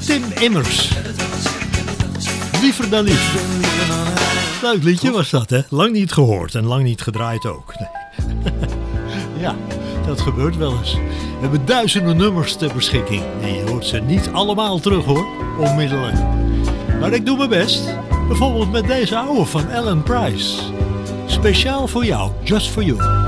Tim Immers. Liever dan lief. Leuk liedje was dat, hè? Lang niet gehoord en lang niet gedraaid ook. Nee. Ja, dat gebeurt wel eens. We hebben duizenden nummers ter beschikking. En je hoort ze niet allemaal terug, hoor. Onmiddellijk. Maar ik doe mijn best. Bijvoorbeeld met deze oude van Alan Price. Speciaal voor jou, just for you.